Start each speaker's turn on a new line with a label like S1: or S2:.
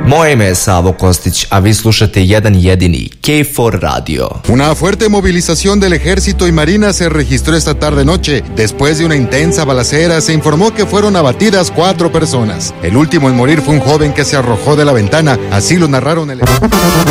S1: Moje ime je Savo Kostić, a vi slušate jedan jedini K4 Radio.
S2: Una fuerte movilización del ejército y marina se registró esta tarde-noche. Después de una intensa balacera, se informó que fueron abatidas 4 personas. El último en morir fue un joven que se arrojó de la ventana. Así lo narraron el...